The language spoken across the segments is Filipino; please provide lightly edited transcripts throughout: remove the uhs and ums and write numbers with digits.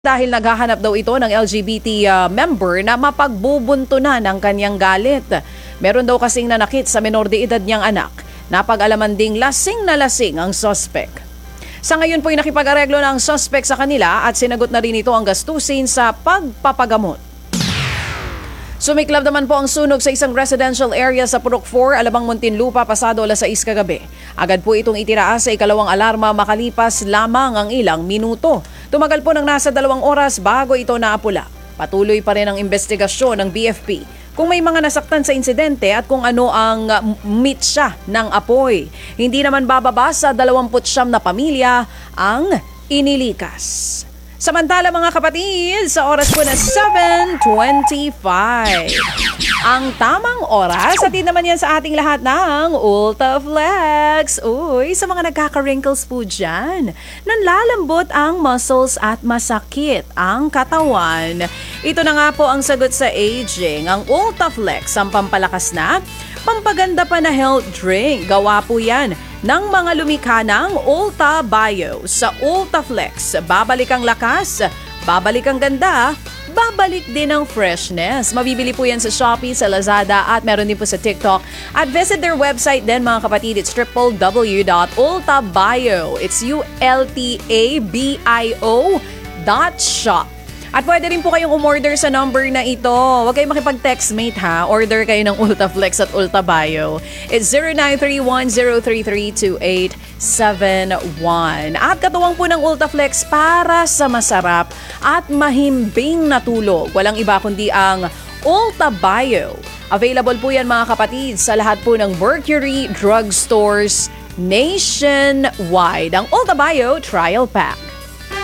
Dahil naghahanap daw ito ng LGBT member na mapagbubunto na ng kanyang galit. Meron daw kasing nanakit sa menor de edad niyang anak. Napag-alaman ding lasing na lasing ang suspect. Sa ngayon po'y nakipag-areglo ng suspect sa kanila at sinagot na rin ito ang gastusin sa pagpapagamot. Sumiklab naman po ang sunog sa isang residential area sa Purok 4, Alabang Muntinlupa pasado alas 6 kagabi. Agad po itong itinaas sa ikalawang alarma makalipas lamang ang ilang minuto. Tumagal po ng nasa 2 oras bago ito naapula. Patuloy pa rin ang investigasyon ng BFP kung may mga nasaktan sa insidente at kung ano ang mitsa ng apoy. Hindi naman bababa sa 29 na pamilya ang inilikas. Samantala mga kapatid, sa oras po na 7:25. Ang tamang oras, atid naman yan sa ating lahat ng Ulta Flex. Uy, sa mga nagkaka-wrinkles po dyan, nanlalambot ang muscles at masakit ang katawan. Ito na nga po ang sagot sa aging. Ang Ulta Flex, ang pampalakas na, pampaganda pa na health drink. Gawa po yan ng mga lumikha ng Ulta Bio. Sa Ulta Flex, babalik ang lakas, babalik ang ganda, babalik din ang freshness. Mabibili po yan sa Shopee, sa Lazada at meron din po sa TikTok. At visit their website din mga kapatid. It's www.ultabio. It's ultabio.shop. At pwede rin po kayong umorder sa number na ito. Huwag kayong makipag-textmate ha. Order kayo ng Ulta Flex at Ulta Bio. It's 0931-033-2871. At katuwang po ng Ulta Flex para sa masarap at mahimbing na tulog. Walang iba kundi ang Ulta Bio. Available po yan mga kapatid sa lahat po ng Mercury drugstores nationwide. Ang Ulta Bio Trial Pack.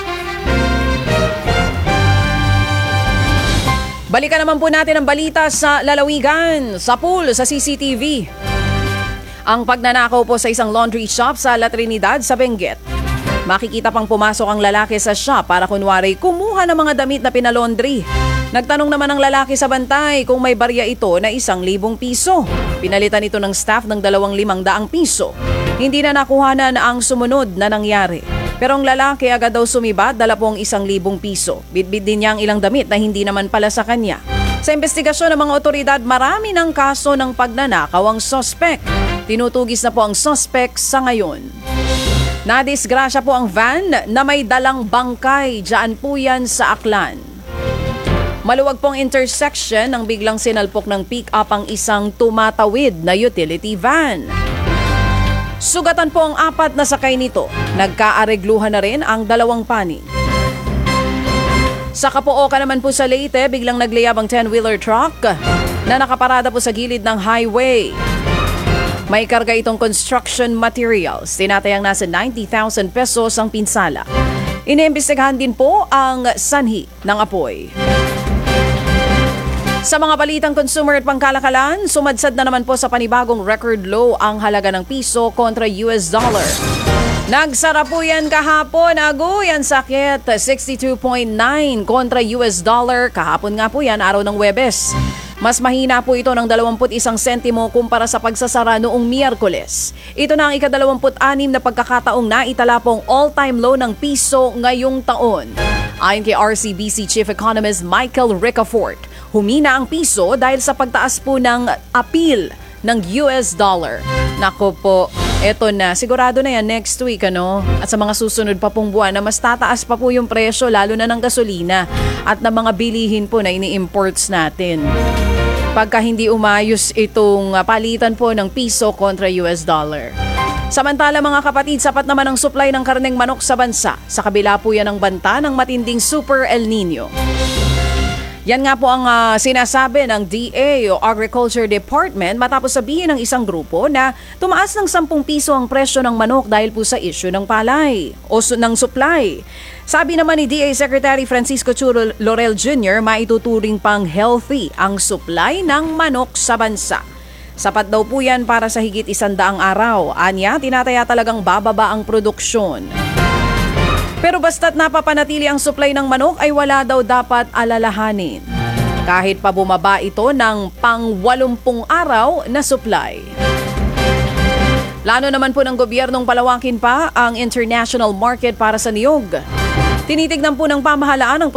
Balikan naman po natin ang balita sa lalawigan, sa pool, sa CCTV. Ang pagnanakaw po sa isang laundry shop sa La Trinidad sa Benguet. Makikita pang pumasok ang lalaki sa shop para kunwari kumuha ng mga damit na pinalaundry. Nagtanong naman ang lalaki sa bantay kung may barya ito na 1,000 piso. Pinalitan ito ng staff ng 2,500 piso. Hindi na nakuhanan ang sumunod na nangyari. Pero ang lalaki agad daw sumibat, dala po ang 1,000 piso. Bitbit din niya ang ilang damit na hindi naman pala sa kanya. Sa investigasyon ng mga otoridad, marami ng kaso ng pagnanakaw ang suspect. Tinutugis na po ang suspect sa ngayon. Nadisgrasya po ang van na may dalang bangkay. Diyan po yan sa Aklan. Maluwag pong intersection nang biglang sinalpok ng pick-up ang isang tumatawid na utility van. Sugatan po ang 4 na sakay nito. Nagkaaregluhan na rin ang 2 panig. Sa Kapooka naman po sa Leyte, biglang nagliyab ang 10-wheeler truck na nakaparada po sa gilid ng highway. May karga itong construction materials. Tinatayang nasa 90,000 pesos ang pinsala. Iniimbestigahan din po ang sanhi ng apoy. Sa mga balitang consumer at pangkalakalan, sumadsad na naman po sa panibagong record low ang halaga ng piso kontra US dollar. Nagsara po yan kahapon, agoy ang sakit, 62.9 kontra US dollar. Kahapon nga po yan, araw ng Huwebes. Mas mahina po ito ng 21 sentimo kumpara sa pagsasara noong Miyerkules. Ito na ang ika-26 na pagkakataong naitala pong all-time low ng piso ngayong taon. Ayon kay RCBC Chief Economist Michael Ricafort, humina ang piso dahil sa pagtaas po ng appeal ng US dollar. Nako po, eto na. Sigurado na yan next week, ano? At sa mga susunod pa pong buwan na mas tataas pa po yung presyo, lalo na ng gasolina at ng mga bilihin po na ini-imports natin. Pagka hindi umayos itong palitan po ng piso kontra US dollar. Samantala mga kapatid, sapat naman ang supply ng karneng manok sa bansa. Sa kabila po yan ang banta ng matinding Super El Nino. Yan nga po ang sinasabi ng DA o Agriculture Department matapos sabihin ng isang grupo na tumaas ng 10 piso ang presyo ng manok dahil po sa issue ng palay o ng supply. Sabi naman ni DA Secretary Francisco Churo Laurel Jr., maituturing pang healthy ang supply ng manok sa bansa. Sapat daw po yan para sa higit 100 araw. Anya, tinataya talagang bababa ang produksyon. Pero basta't napapanatili ang supply ng manok ay wala daw dapat alalahanin. Kahit pa bumaba ito ng pang-80 araw na supply. Plano naman po ng gobyernong palawakin pa ang international market para sa niyog. Tinitignan po ng pamahalaan ang